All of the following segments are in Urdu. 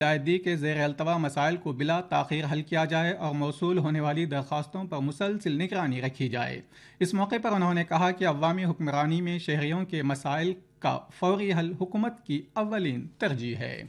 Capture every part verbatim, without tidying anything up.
ہدایت دی کہ زیر التوا مسائل کو بلا تاخیر حل کیا جائے اور موصول ہونے والی درخواستوں پر مسلسل نگرانی رکھی جائے۔ اس موقع پر انہوں نے کہا کہ عوامی حکمرانی میں شہریوں کے مسائل کا فوری حل حکومت کی اولین ترجیح ہے۔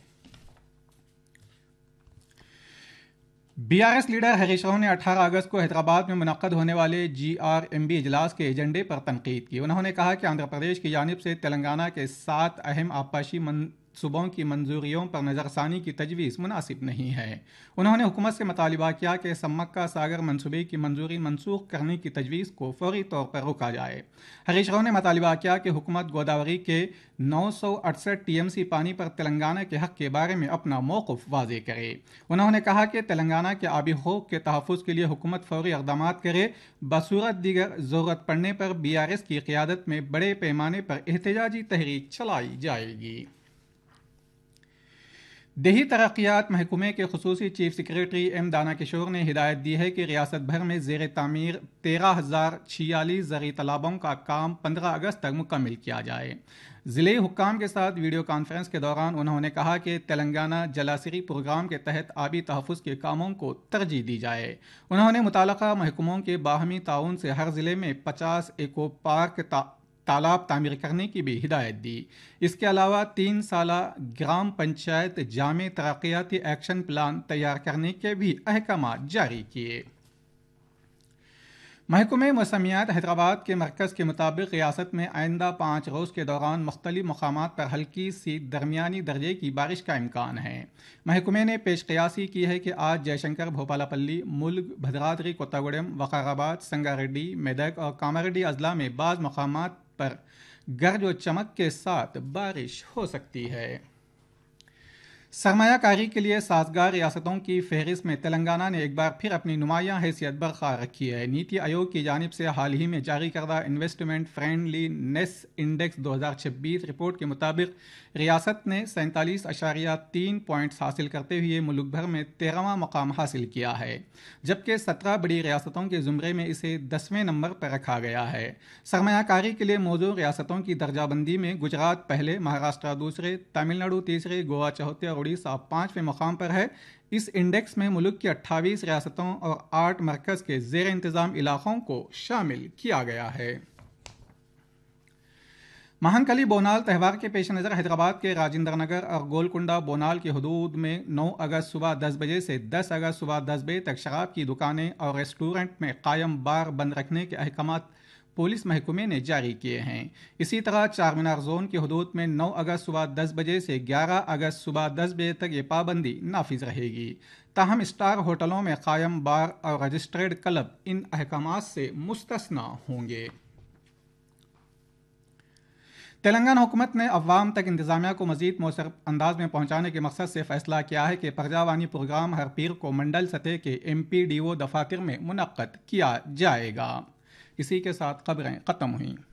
Be R S leader Harish Rao نے اٹھارہ اگست کو حیدرآباد میں منعقد ہونے والے جی آر ایم بی اجلاس کے ایجنڈے پر تنقید کی۔ انہوں نے کہا کہ آندھرا پردیش کی جانب سے تلنگانہ کے سات اہم آبپاشی منصوبوں کی منظوریوں پر نظر ثانی کی تجویز مناسب نہیں ہے۔ انہوں نے حکومت سے مطالبہ کیا کہ سمکا ساگر منصوبے کی منظوری منسوخ کرنے کی تجویز کو فوری طور پر روکا جائے۔ ہریش راؤ نے مطالبہ کیا کہ حکومت گوداوری کے نو سو اڑسٹھ ٹی ایم سی پانی پر تلنگانہ کے حق کے بارے میں اپنا موقف واضح کرے۔ انہوں نے کہا کہ تلنگانہ کے آبی حقوق کے تحفظ کے لیے حکومت فوری اقدامات کرے، بصورت دیگر ضرورت پڑنے پر بی آر ایس کی قیادت میں بڑے پیمانے پر احتجاجی تحریک چلائی جائے گی۔ دیہی ترقیات محکمے کے خصوصی چیف سیکریٹری ایم دانا کشور نے ہدایت دی ہے کہ ریاست بھر میں زیر تعمیر تیرہ ہزار چھیالیس زرعی تالابوں کا کام پندرہ اگست تک مکمل کیا جائے۔ ضلعی حکام کے ساتھ ویڈیو کانفرنس کے دوران انہوں نے کہا کہ تلنگانہ جلاسری پروگرام کے تحت آبی تحفظ کے کاموں کو ترجیح دی جائے۔ انہوں نے متعلقہ محکموں کے باہمی تعاون سے ہر ضلع میں پچاس ایکو پارک تا تالاب تعمیر کرنے کی بھی ہدایت دی۔ اس کے علاوہ تین سالہ گرام پنچایت جامع ترقیاتی ایکشن پلان تیار کرنے کے بھی احکامات جاری کیے۔ محکمہ موسمیات حیدرآباد کے مرکز کے مطابق ریاست میں آئندہ پانچ روز کے دوران مختلف مقامات پر ہلکی سی درمیانی درجے کی بارش کا امکان ہے۔ محکمے نے پیش قیاسی کی ہے کہ آج جے شنکر، بھوپالاپلی، ملگ، بھدرادری کوتاگوڑم، وقارآباد، سنگاریڈی، میدک اور کاماریڈی اضلاع میں بعض مقامات پر گرج و چمک کے ساتھ بارش ہو سکتی ہے۔ سرمایہ کاری کے لیے سازگار ریاستوں کی فہرست میں تلنگانہ نے ایک بار پھر اپنی نمایاں حیثیت برقرار رکھی ہے۔ نیتی آیوگ کی جانب سے حال ہی میں جاری کردہ انویسٹمنٹ فرینڈلی نیس انڈیکس دو ہزار چھبیس رپورٹ کے مطابق ریاست نے سینتالیس اشاریہ تین پوائنٹس حاصل کرتے ہوئے ملک بھر میں تیرہواں مقام حاصل کیا ہے، جبکہ سترہ بڑی ریاستوں کے زمرے میں اسے دسویں نمبر پر رکھا گیا ہے۔ سرمایہ کاری کے لیے موزوں ریاستوں کی درجہ بندی میں گجرات پہلے، مہاراشٹر دوسرے، تمل ناڈو تیسرے، گوا چوتھے اور اڑیسہ پانچویں مقام پر ہے۔ اس انڈیکس میں ملک کی اٹھائیس ریاستوں اور آٹھ مرکز کے زیر انتظام علاقوں کو شامل کیا گیا ہے۔ مہنکلی بونال تہوار کے پیش نظر حیدرآباد کے راجندر نگر اور گولکنڈہ بونال کی حدود میں نو اگست صبح دس بجے سے دس اگست صبح دس بجے تک شراب کی دکانیں اور ریسٹورنٹ میں قائم بار بند رکھنے کے احکامات پولیس محکمے نے جاری کیے ہیں۔ اسی طرح چار مینار زون کی حدود میں نو اگست صبح دس بجے سے گیارہ اگست صبح دس بجے تک یہ پابندی نافذ رہے گی۔ تاہم اسٹار ہوٹلوں میں قائم بار اور رجسٹرڈ کلب ان احکامات سے مستثنی ہوں گے۔ تلنگانہ حکومت نے عوام تک انتظامیہ کو مزید مؤثر انداز میں پہنچانے کے مقصد سے فیصلہ کیا ہے کہ پرجاوانی پروگرام ہر پیر کو منڈل سطح کے ایم پی ڈی او دفاتر میں منعقد کیا جائے گا۔ اسی کے ساتھ خبریں ختم ہوئیں۔